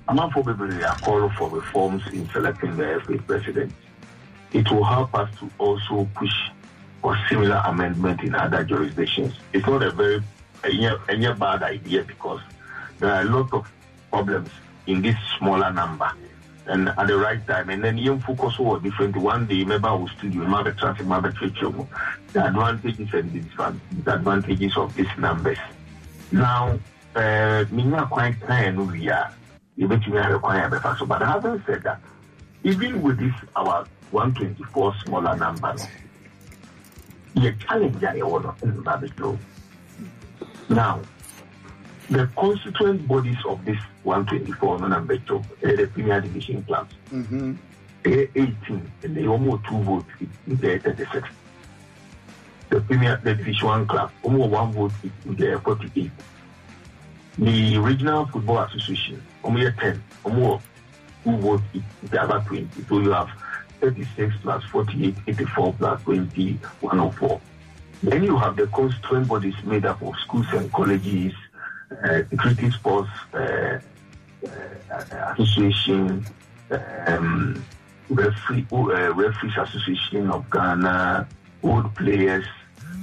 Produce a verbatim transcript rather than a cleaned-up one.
among for people are calling for reforms in selecting the F A president. It will help us to also push for similar amendment in other jurisdictions. It's not a very a, a bad idea because there are a lot of problems in this smaller number. And at the right time, and then you focus on different. One day, maybe I will studio, maybe traffic, maybe traffic. The advantages and disadvantages of these numbers. Now, uh, me not quite kind of we are. You bet me I require better. So, but having said that, even with this our one twenty-four smaller numbers, the challenge I want to Babito. Now, the constituent bodies of this one twenty-four number two, the Premier Division clubs, mm-hmm. eighteen, and they almost two votes in the thirty-six. The Premier the Division one club, almost one vote in the forty-eight. The Regional Football Association, almost ten, almost two votes in the other twenty. So you have thirty-six plus forty-eight, eighty-four plus twenty, one oh four. Then you have the constituent bodies made up of schools and colleges, uh, Creative Sports uh, uh, Association, um, Referee, uh, Referees Association of Ghana, Old Players,